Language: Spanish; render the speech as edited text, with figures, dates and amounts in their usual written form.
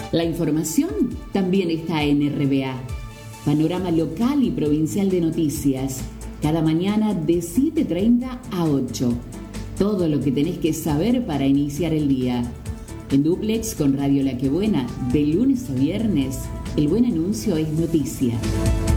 La información también está en RBA. Panorama local y provincial de noticias. Cada mañana de 7:30 a 8. Todo lo que tenés que saber para iniciar el día. En dúplex con Radio La Que Buena, de lunes a viernes, el buen anuncio es noticia.